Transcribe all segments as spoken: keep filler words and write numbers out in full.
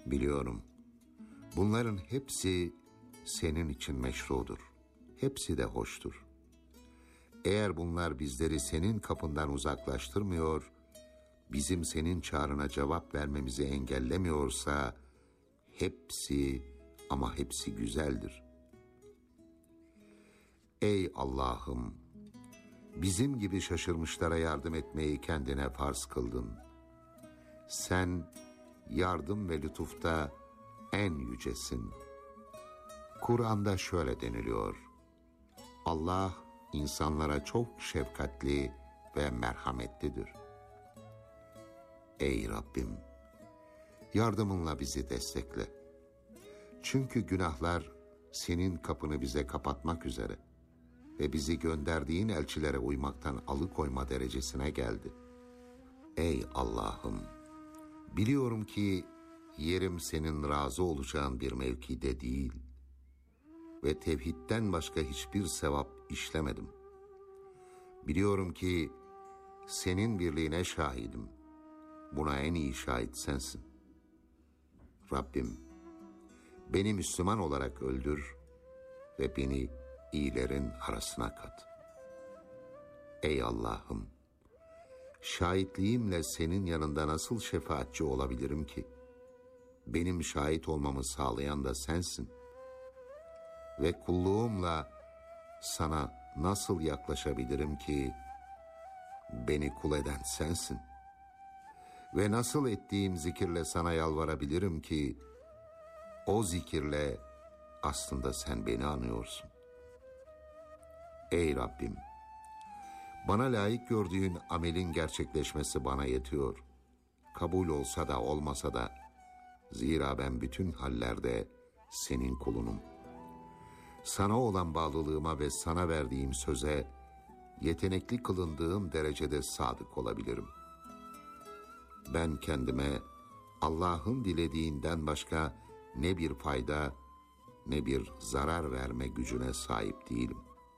Biliyorum, bunların hepsi senin için meşrudur. Hepsi de hoştur. Eğer bunlar bizleri senin kapından uzaklaştırmıyor, bizim senin çağrına cevap vermemizi engellemiyorsa, hepsi ama hepsi güzeldir. Ey Allah'ım, bizim gibi şaşırmışlara yardım etmeyi kendine farz kıldın. Sen yardım ve lütufta en yücesin. Kur'an'da şöyle deniliyor: Allah insanlara çok şefkatli ve merhametlidir. Ey Rabbim, yardımınla bizi destekle. Çünkü günahlar senin kapını bize kapatmak üzere ve bizi gönderdiğin elçilere uymaktan alıkoyma derecesine geldi. Ey Allah'ım, biliyorum ki yerim senin razı olacağın bir mevkide değil ve tevhidden başka hiçbir sevap işlemedim. Biliyorum ki senin birliğine şahidim. Buna en iyi şahit sensin. Rabbim, beni Müslüman olarak öldür ve beni iyilerin arasına kat. Ey Allah'ım, şahitliğimle senin yanında nasıl şefaatçi olabilirim ki? Benim şahit olmamı sağlayan da sensin. Ve kulluğumla sana nasıl yaklaşabilirim ki? Beni kul eden sensin. Ve nasıl ettiğim zikirle sana yalvarabilirim ki? O zikirle aslında sen beni anıyorsun. Ey Rabbim, bana layık gördüğün amelin gerçekleşmesi bana yetiyor. Kabul olsa da olmasa da, zira ben bütün hallerde senin kulunum. Sana olan bağlılığıma ve sana verdiğim söze yetenekli kılındığım derecede sadık olabilirim. Ben kendime Allah'ın dilediğinden başka ne bir fayda ne bir zarar verme gücüne sahip değilim.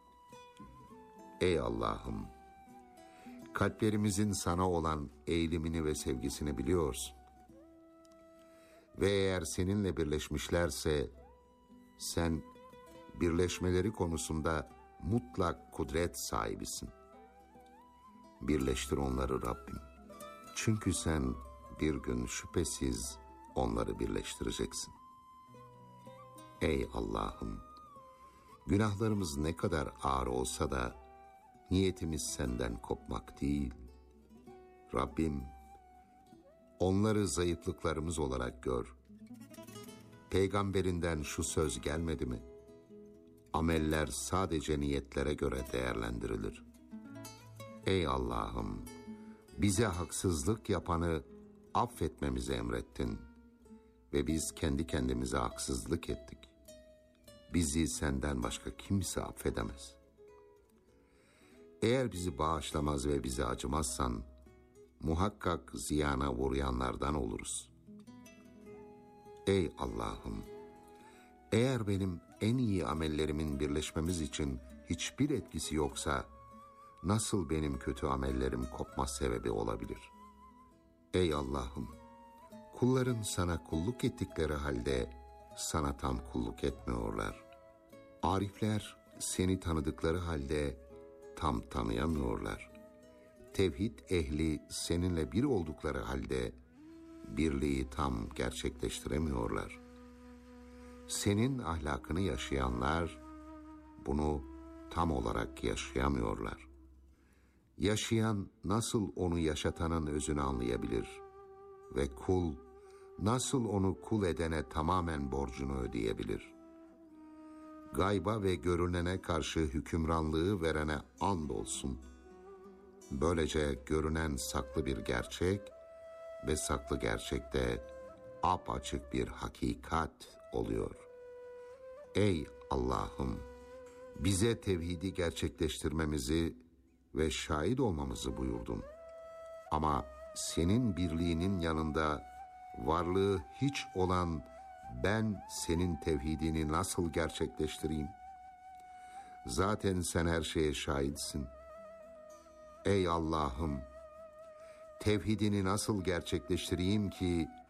Ey Allah'ım, kalplerimizin sana olan eğilimini ve sevgisini biliyorsun. Ve eğer seninle birleşmişlerse, sen birleşmeleri konusunda mutlak kudret sahibisin. Birleştir onları Rabbim. Çünkü sen bir gün şüphesiz onları birleştireceksin. Ey Allah'ım, günahlarımız ne kadar ağır olsa da niyetimiz senden kopmak değil. Rabbim, onları zayıflıklarımız olarak gör. Peygamberinden şu söz gelmedi mi? Ameller sadece niyetlere göre değerlendirilir. Ey Allah'ım, bize haksızlık yapanı affetmemizi emrettin ve biz kendi kendimize haksızlık ettik. Bizi senden başka kimse affedemez. Eğer bizi bağışlamaz ve bize acımazsan, muhakkak ziyana uğrayanlardan oluruz. Ey Allah'ım, eğer benim en iyi amellerimin birleşmemiz için hiçbir etkisi yoksa, nasıl benim kötü amellerim kopma sebebi olabilir? Ey Allah'ım, kulların sana kulluk ettikleri halde sana tam kulluk etmiyorlar. Arifler seni tanıdıkları halde tam tanıyamıyorlar. Tevhid ehli seninle bir oldukları halde birliği tam gerçekleştiremiyorlar. Senin ahlakını yaşayanlar bunu tam olarak yaşayamıyorlar. Yaşayan nasıl onu yaşatanın özünü anlayabilir ve kul nasıl onu kul edene tamamen borcunu ödeyebilir? Gayba ve görünene karşı hükümranlığı verene andolsun. Böylece görünen saklı bir gerçek ve saklı gerçekte apaçık bir hakikat oluyor. Ey Allah'ım, bize tevhidi gerçekleştirmemizi ve şahit olmamızı buyurdun. Ama senin birliğinin yanında varlığı hiç olan ben senin tevhidini nasıl gerçekleştireyim? Zaten sen her şeye şahitsin. Ey Allah'ım, tevhidini nasıl gerçekleştireyim ki